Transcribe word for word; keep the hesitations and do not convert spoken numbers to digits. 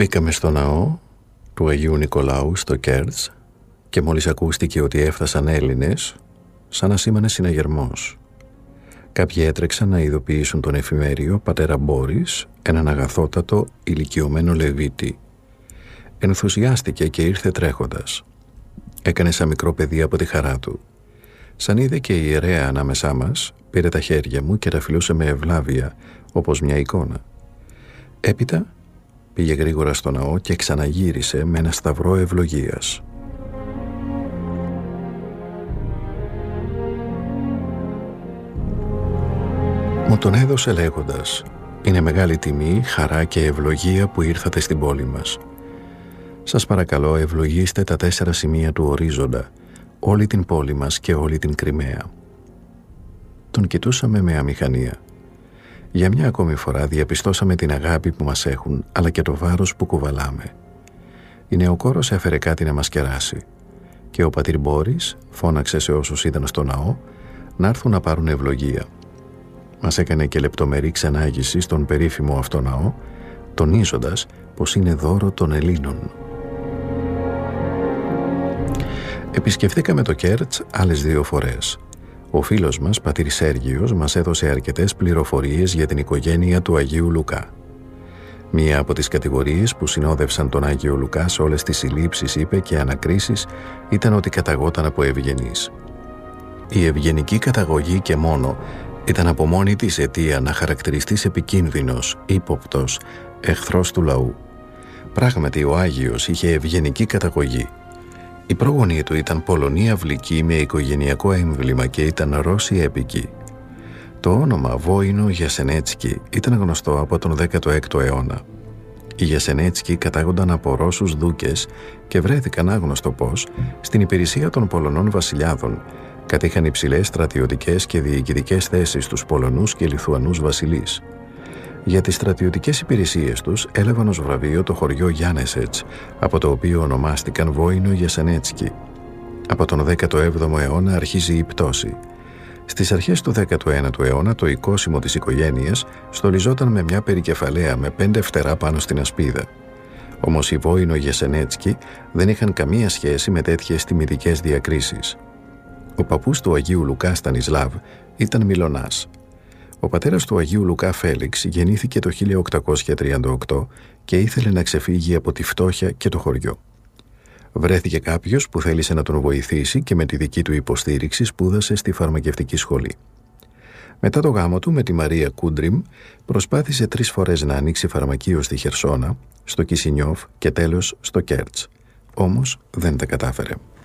Μπήκαμε στο ναό του Αγίου Νικολάου στο Κέρτς και μόλις ακούστηκε ότι έφτασαν Έλληνες, σαν να σήμανε συναγερμός. Κάποιοι έτρεξαν να ειδοποιήσουν τον εφημέριο πατέρα Μπόρις, έναν αγαθότατο ηλικιωμένο Λεβίτη. Ενθουσιάστηκε και ήρθε τρέχοντας. Έκανε σαν μικρό παιδί από τη χαρά του. Σαν είδε και η ιερέα ανάμεσά μας, πήρε τα χέρια μου και τα φιλούσε με ευλάβεια, όπως μια εικόνα. Έπειτα πήγε γρήγορα στο ναό και ξαναγύρισε με ένα σταυρό ευλογίας. Μου τον έδωσε λέγοντας: «Είναι μεγάλη τιμή, χαρά και ευλογία που ήρθατε στην πόλη μας. Σας παρακαλώ, ευλογήστε τα τέσσερα σημεία του ορίζοντα, όλη την πόλη μας και όλη την Κριμαία». Τον κοιτούσαμε με αμηχανία. Για μια ακόμη φορά διαπιστώσαμε την αγάπη που μας έχουν, αλλά και το βάρος που κουβαλάμε. Η νεοκόρος έφερε κάτι να μας κεράσει και ο πατήρ Μπόρις φώναξε σε όσους ήταν στο ναό να έρθουν να πάρουν ευλογία. Μας έκανε και λεπτομερή ξενάγηση στον περίφημο αυτό ναό, τονίζοντας πως είναι δώρο των Ελλήνων. Επισκεφθήκαμε το Κέρτς άλλες δύο φορές. Ο φίλος μας, πατήρ Σέργιος, μας έδωσε αρκετές πληροφορίες για την οικογένεια του Αγίου Λουκά. Μία από τις κατηγορίες που συνόδευσαν τον Άγιο Λουκά σε όλες τις συλλήψεις, είπε, και ανακρίσεις ήταν ότι καταγόταν από ευγενείς. Η ευγενική καταγωγή και μόνο ήταν από μόνη της αιτία να χαρακτηριστείς επικίνδυνος, ύποπτος, εχθρός του λαού. Πράγματι ο Άγιος είχε ευγενική καταγωγή. Η πρόγονή του ήταν Πολωνή αυλική με οικογενειακό έμβλημα και ήταν Ρώσοι έπικοι. Το όνομα Βόινο Γιασενέτσκι ήταν γνωστό από τον δέκατο έκτο αιώνα. Οι Γιασενέτσκι κατάγονταν από Ρώσους δούκες και βρέθηκαν, άγνωστο πώς, στην υπηρεσία των Πολωνών βασιλιάδων. Κατήχαν υψηλές στρατιωτικές και διοικητικές θέσεις στους Πολωνούς και Λιθουανούς βασιλείς. Για τις στρατιωτικές υπηρεσίες τους έλαβαν ως βραβείο το χωριό Γιάννεσετς, από το οποίο ονομάστηκαν Βόινο Γιασενέτσκι. Από τον δέκατο έβδομο αιώνα αρχίζει η πτώση. Στις αρχές του δέκατου ένατου αιώνα το οικόσιμο της οικογένειας στολιζόταν με μια περικεφαλαία με πέντε φτερά πάνω στην ασπίδα. Όμως οι Βόινο Γιασενέτσκι δεν είχαν καμία σχέση με τέτοιες τιμητικές διακρίσεις. Ο παππούς του Αγίου Λουκά Στανισλάβ ήταν Μιλωνάς. Ο πατέρας του Αγίου Λουκά Φέλιξ γεννήθηκε το χίλια οκτακόσια τριάντα οκτώ και ήθελε να ξεφύγει από τη φτώχεια και το χωριό. Βρέθηκε κάποιος που θέλησε να τον βοηθήσει και με τη δική του υποστήριξη σπούδασε στη φαρμακευτική σχολή. Μετά το γάμο του με τη Μαρία Κούντριμ προσπάθησε τρεις φορές να ανοίξει φαρμακείο στη Χερσόνα, στο Κισινιόφ και τέλος στο Κέρτς. Όμως δεν τα κατάφερε.